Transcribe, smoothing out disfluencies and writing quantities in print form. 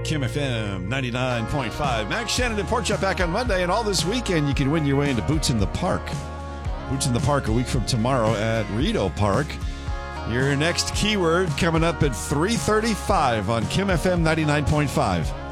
Kim FM 99.5. Max Shannon and Pork Chop back on Monday, and all this weekend you can win your way into Boots in the Park. Boots in the Park a week from tomorrow at Rideau Park. Your next keyword coming up at 3:35 on Kim FM 99.5.